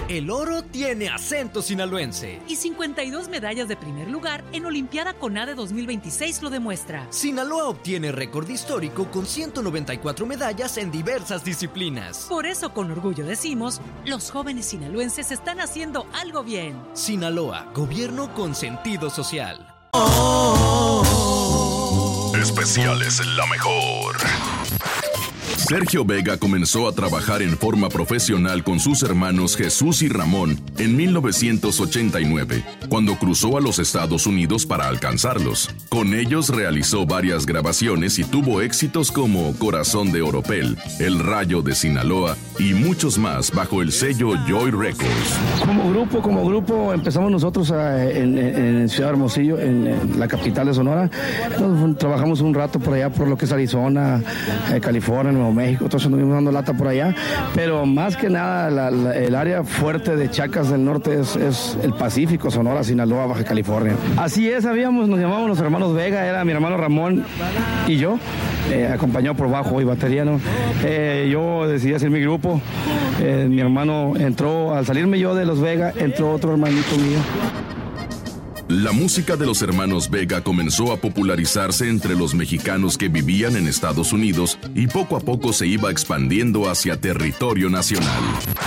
El oro tiene acento sinaloense. Y 52 medallas de primer lugar en Olimpiada CONADE 2026 lo demuestra. Sinaloa obtiene récord histórico con 194 medallas en diversas disciplinas. Por eso con orgullo decimos, los jóvenes sinaloenses están haciendo algo bien. Sinaloa, gobierno con sentido social. Especiales en La Mejor. Sergio Vega comenzó a trabajar en forma profesional con sus hermanos Jesús y Ramón en 1989, cuando cruzó a los Estados Unidos para alcanzarlos. Con ellos realizó varias grabaciones y tuvo éxitos como Corazón de Oropel, El Rayo de Sinaloa y muchos más bajo el sello Joy Records. Como grupo empezamos nosotros en Ciudad Hermosillo, en la capital de Sonora. Trabajamos un rato por allá, por lo que es Arizona, California, Nuevo México, entonces nos vimos dando lata por allá, pero más que nada el área fuerte de Chacas del Norte es el Pacífico, Sonora, Sinaloa, Baja California. Así es, nos llamábamos los hermanos Vega, era mi hermano Ramón y yo, acompañado por bajo y batería, ¿no? Yo decidí hacer mi grupo, mi hermano entró, al salirme yo de los Vega, entró otro hermanito mío. La música de los hermanos Vega comenzó a popularizarse entre los mexicanos que vivían en Estados Unidos y poco a poco se iba expandiendo hacia territorio nacional.